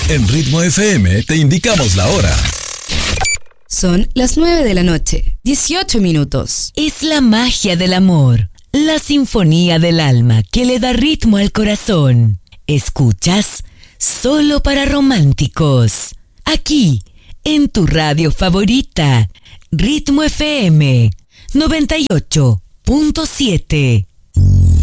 En Ritmo FM te indicamos la hora. Son las 9 de la noche, 18 minutos. Es la magia del amor, la sinfonía del alma que le da ritmo al corazón. Escuchas Solo para Románticos, aquí, en tu radio favorita, Ritmo FM 98.7.